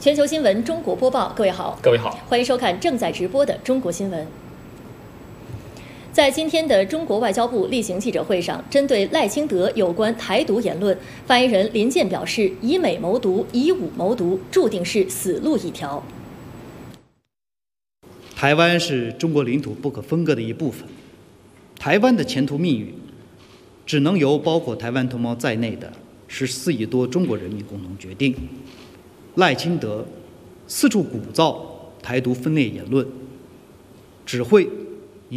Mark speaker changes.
Speaker 1: 全球新闻中国播报，各位好，欢迎收看正在直播的中国新闻。在今天的中国外交部例行记者会上，针对赖清德有关台独言论，发言人林健表示，以美谋独，以武谋独，注定是死路一条。
Speaker 2: 台湾是中国领土不可分割的一部分，台湾的前途命运只能由包括台湾同胞在内的14亿多中国人民共同决定。赖清德四处鼓噪台独分裂言论，只会